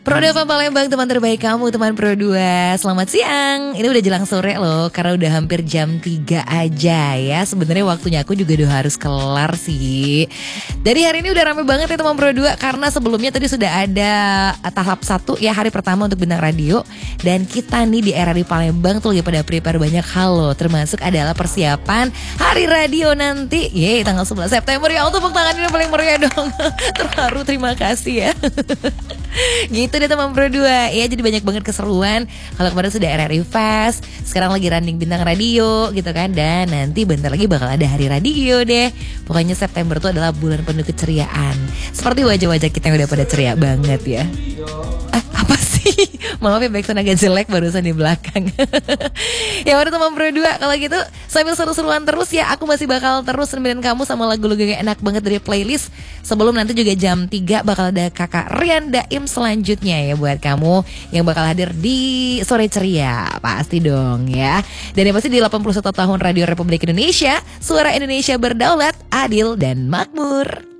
Pro 2 Palembang, teman terbaik kamu, teman Pro 2. Selamat siang. Ini udah jelang sore loh, karena udah hampir jam 3 aja ya. Sebenarnya waktunya aku juga udah harus kelar sih. Dari hari ini udah rame banget ya teman Pro 2, karena sebelumnya tadi sudah ada tahap 1 ya, hari pertama untuk Bintang Radio. Dan kita nih di era di Palembang tuh lagi pada prepare banyak hal loh, termasuk adalah persiapan Hari Radio nanti. Yeay, tanggal 11 September ya. Allah, tepuk tangan ini paling meriah dong. Terharu, terima kasih ya. Gitu deh teman Pro 2 ya, jadi banyak banget keseruan. Kalau kemarin sudah RRI Fest, sekarang lagi running Bintang Radio gitu kan. Dan nanti bentar lagi bakal ada Hari Radio deh. Pokoknya September itu adalah bulan penuh keceriaan. Seperti wajah-wajah kita yang udah pada ceria banget ya. Apa sih? Maaf ya, backsound agak jelek barusan di belakang. Ya udah teman Pro 2, kalau gitu sambil seru-seruan terus ya. Aku masih bakal terus nemenin kamu sama lagu-lagu yang enak banget dari playlist. Sebelum nanti juga jam 3 bakal ada kakak Rian Daim selanjutnya ya buat kamu yang bakal hadir di Sore Ceria. Pasti dong ya. Dan yang pasti di 81 tahun Radio Republik Indonesia, suara Indonesia berdaulat, adil dan makmur.